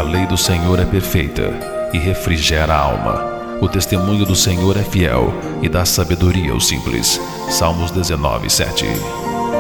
lei do Senhor é perfeita e refrigera a alma. O testemunho do Senhor é fiel e dá sabedoria aos simples. Salmos 19:7.